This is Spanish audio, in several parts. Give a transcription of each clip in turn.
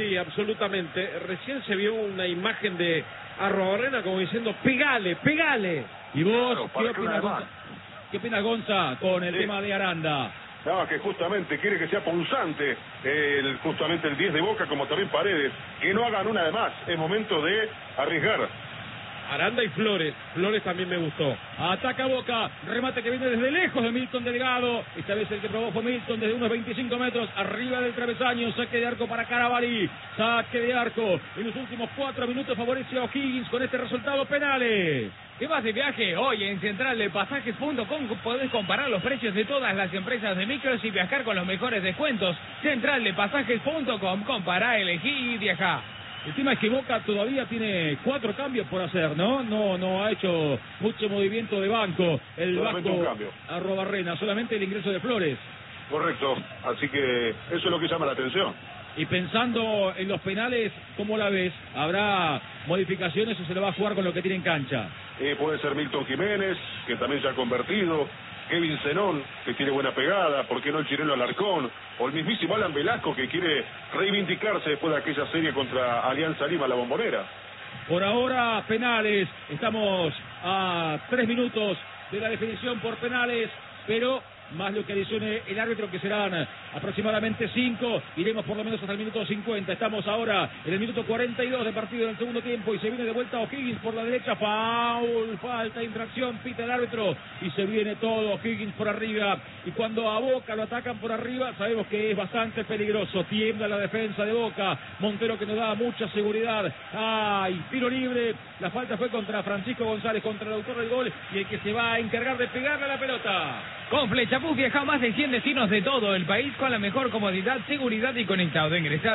Sí, absolutamente. Recién se vio una imagen de Arrobarrena como diciendo, pegale, pegale. ¿Y vos Claro, qué opinas, Gonza, con el tema de Aranda? No, que justamente quiere que sea punzante justamente el 10 de Boca, como también Paredes, que no hagan una de más. Es momento de arriesgar. Aranda y Flores. Flores también me gustó. Ataca Boca, remate que viene desde lejos de Milton Delgado. Esta vez el que probó fue Milton desde unos 25 metros arriba del travesaño. Saque de arco para Carabalí. Saque de arco. En los últimos 4 minutos favorece a O'Higgins con este resultado. Penales. ¿Qué vas de viaje? Hoy en centraldepasajes.com podés comparar los precios de todas las empresas de micros y viajar con los mejores descuentos. Centraldepasajes.com, compará, elegí y viajá. El tema es que Boca todavía tiene 4 cambios por hacer, ¿no? No ha hecho mucho movimiento de banco. El Solamente banco un cambio. Arrobarrena, solamente el ingreso de Flores. Correcto. Así que eso es lo que llama la atención. Y pensando en los penales, ¿cómo la ves? ¿Habrá modificaciones o se le va a jugar con lo que tiene en cancha? Puede ser Milton Jiménez, que también se ha convertido. Kevin Zenón, que tiene buena pegada. ¿Por qué no el chileno Alarcón? O el mismísimo Alan Velasco, que quiere reivindicarse después de aquella serie contra Alianza Lima, la Bombonera. Por ahora, penales. Estamos a 3 minutos de la definición por penales, pero más lo que adicione el árbitro, que serán aproximadamente 5, iremos por lo menos hasta el minuto 50. Estamos ahora en el minuto 42 de partido del segundo tiempo y se viene de vuelta O'Higgins por la derecha, foul, falta, infracción, pita el árbitro y se viene todo O'Higgins por arriba. Y cuando a Boca lo atacan por arriba, sabemos que es bastante peligroso. Tiembla la defensa de Boca, Montero que nos da mucha seguridad. ¡Ay! Tiro libre, la falta fue contra Francisco González, contra el autor del gol, y el que se va a encargar de pegarle a la pelota. Con Flechapus viaja más de 100 destinos de todo el país con la mejor comodidad, seguridad y conectado. Ingresa a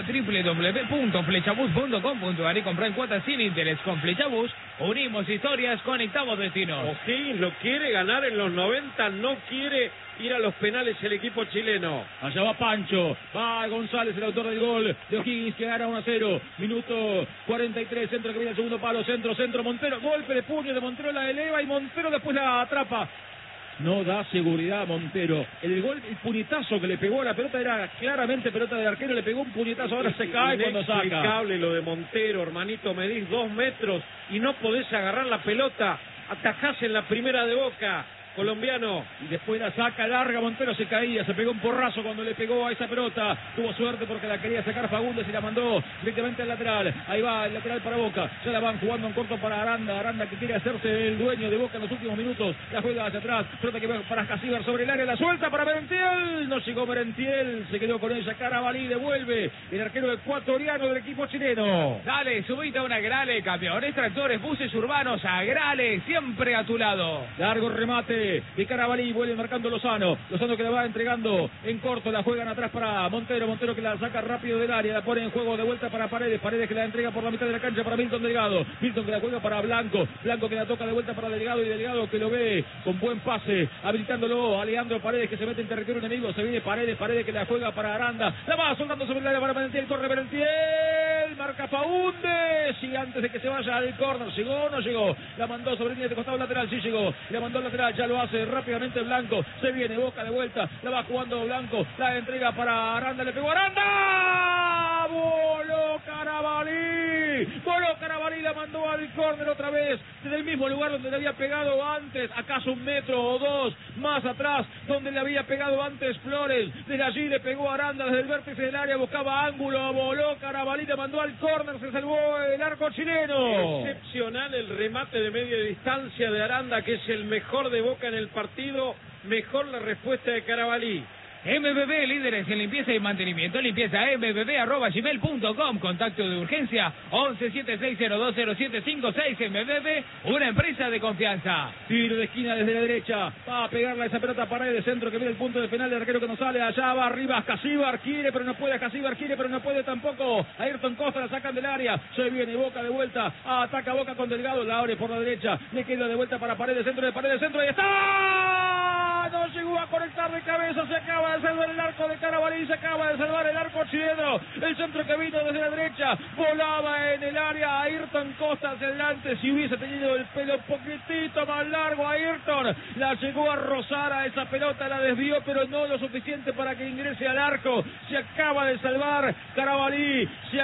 www.flechapus.com.ar y compra en cuotas sin interés. Con Flechapus unimos historias, conectamos destinos. O'Higgins lo quiere ganar en los 90, no quiere ir a los penales el equipo chileno. Allá va Pancho, va González, el autor del gol de O'Higgins, que gana 1-0. Minuto 43, centro que viene al segundo palo, centro, Montero, golpe de puño de Montero, la eleva y Montero después la atrapa. No da seguridad Montero. El gol, el puñetazo que le pegó a la pelota era claramente pelota de arquero, le pegó un puñetazo, ahora se cae cuando saca. Inexplicable lo de Montero, hermanito, medís 2 metros y no podés agarrar la pelota, atajás en la primera de Boca. Colombiano, y después la saca larga, Montero se caía, se pegó un porrazo cuando le pegó a esa pelota, tuvo suerte porque la quería sacar Fagundes y la mandó directamente al lateral. Ahí va el lateral para Boca, ya la van jugando en corto para Aranda que quiere hacerse el dueño de Boca en los últimos minutos, la juega hacia atrás, pelota que va para Casíbar sobre el área, la suelta para Merentiel, no llegó Merentiel, se quedó con ella, Carabalí devuelve el arquero ecuatoriano del equipo chileno. Dale, subite a una Agrale, camiones, tractores, buses urbanos, Agrale, siempre a tu lado. Largo remate de Carabalí, vuelve marcando Lozano que la va entregando en corto, la juegan atrás para Montero que la saca rápido del área, la pone en juego de vuelta para Paredes que la entrega por la mitad de la cancha para Milton Delgado, que la juega para Blanco que la toca de vuelta para Delgado y Delgado que lo ve con buen pase, habilitándolo a Leandro Paredes, que se mete en territorio enemigo, se viene Paredes que la juega para Aranda, la va soltando sobre el área para Merentiel, corre Merentiel, marca Faúndez y antes de que se vaya al córner, ¿llegó o no llegó? La mandó sobre línea de costado lateral, sí llegó, la mandó al lateral, ya lo hace rápidamente Blanco, se viene Boca de vuelta, la va jugando Blanco, la entrega para Aranda, le pegó Aranda, voló Carabalí, la mandó al córner otra vez, desde el mismo lugar donde le había pegado antes, acaso 1 metro o 2 más atrás, donde le había pegado antes Flores, desde allí le pegó Aranda desde el vértice del área, buscaba ángulo, voló Carabalí, la mandó al córner, se salvó el arco chileno. Excepcional el remate de media distancia de Aranda, que es el mejor de Boca en el partido, mejor la respuesta de Carabalí. MBB, líderes en limpieza y mantenimiento, limpieza mbb@gmail.com, contacto de urgencia 1176020756. MBB, una empresa de confianza. Tiro de esquina desde la derecha, va a pegarle a esa pelota para de centro que viene el punto de penal del arquero que no sale, allá va arriba Casíbar, quiere pero no puede, tampoco, Ayrton Costa la sacan del área, se viene Boca de vuelta, ataca Boca con Delgado, la abre por la derecha, le queda de vuelta para Paredes, centro, ahí está, no llegó a conectar de cabeza, se acaba de salvar el arco de Carabalí, se acaba de salvar el arco chileno, el centro que vino desde la derecha, volaba en el área, Ayrton Costa hacia adelante, si hubiese tenido el pelo un poquitito más largo, Ayrton la llegó a rozar a esa pelota, la desvió, pero no lo suficiente para que ingrese al arco, se acaba de salvar Carabalí,